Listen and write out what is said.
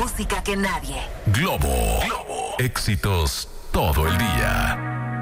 música que nadie. Globo. Éxitos todo el día.